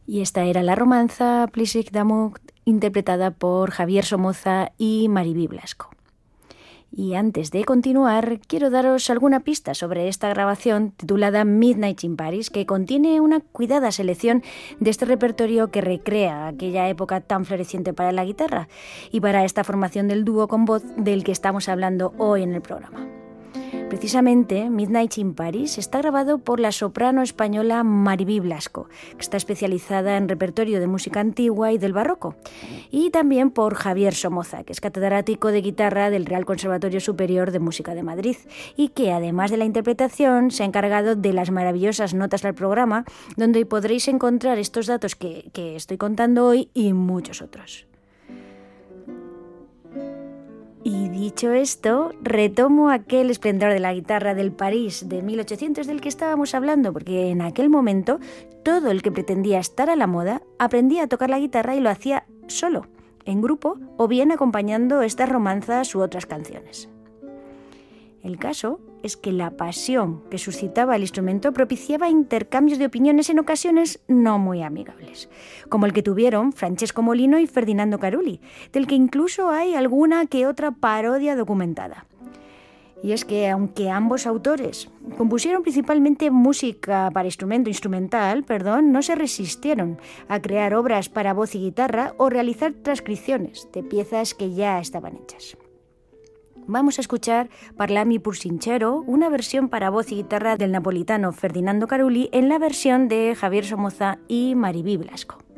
Y esta era la romanza Plísic d'Amour, interpretada por Javier Somoza y Maribí Blasco. Y antes de continuar, quiero daros alguna pista sobre esta grabación titulada Midnight in Paris, que contiene una cuidada selección de este repertorio que recrea aquella época tan floreciente para la guitarra y para esta formación del dúo con voz del que estamos hablando hoy en el programa. Precisamente, Midnight in Paris está grabado por la soprano española Maribí Blasco, que está especializada en repertorio de música antigua y del barroco, y también por Javier Somoza, que es catedrático de guitarra del Real Conservatorio Superior de Música de Madrid, y que además de la interpretación se ha encargado de las maravillosas notas al programa, donde podréis encontrar estos datos que estoy contando hoy y muchos otros. Y dicho esto, retomo aquel esplendor de la guitarra del París de 1800 del que estábamos hablando, porque en aquel momento todo el que pretendía estar a la moda aprendía a tocar la guitarra y lo hacía solo, en grupo o bien acompañando estas romanzas u otras canciones. El caso es que la pasión que suscitaba el instrumento propiciaba intercambios de opiniones en ocasiones no muy amigables, como el que tuvieron Francesco Molino y Ferdinando Carulli, del que incluso hay alguna que otra parodia documentada. Y es que, aunque ambos autores compusieron principalmente música para instrumental, no se resistieron a crear obras para voz y guitarra o realizar transcripciones de piezas que ya estaban hechas. Vamos a escuchar Parlami pur sincero, una versión para voz y guitarra del napolitano Ferdinando Carulli en la versión de Javier Somoza y Maribí Blasco.